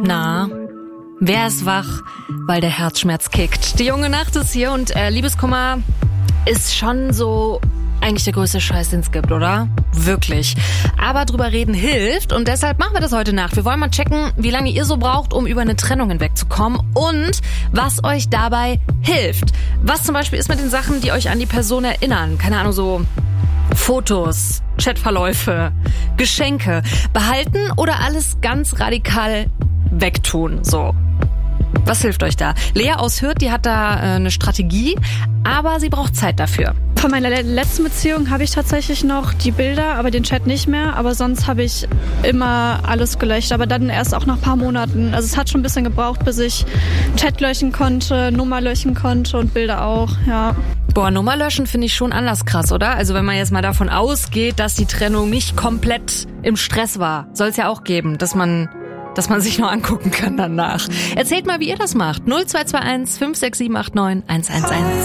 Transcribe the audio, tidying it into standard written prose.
Na, wer ist wach, weil der Herzschmerz kickt? Die junge Nacht ist hier und Liebeskummer ist schon so eigentlich der größte Scheiß, den es gibt, oder? Wirklich. Aber drüber reden hilft und deshalb machen wir das heute Nacht. Wir wollen mal checken, wie lange ihr so braucht, um über eine Trennung hinwegzukommen und was euch dabei hilft. Was zum Beispiel ist mit den Sachen, die euch an die Person erinnern? Keine Ahnung, so Fotos, Chatverläufe, Geschenke. Behalten oder alles ganz radikal wegtun, so. Was hilft euch da? Lea aus Hürth, die hat da eine Strategie, aber sie braucht Zeit dafür. Von meiner letzten Beziehung habe ich tatsächlich noch die Bilder, aber den Chat nicht mehr. Aber sonst habe ich immer alles gelöscht, aber dann erst auch nach ein paar Monaten. Also es hat schon ein bisschen gebraucht, bis ich Chat löschen konnte, Nummer löschen konnte und Bilder auch, ja. Boah, Nummer löschen finde ich schon anders krass, oder? Also wenn man jetzt mal davon ausgeht, dass die Trennung nicht komplett im Stress war, soll es ja auch geben, dass man sich noch angucken kann danach. Erzählt mal, wie ihr das macht. 0221 56789 111.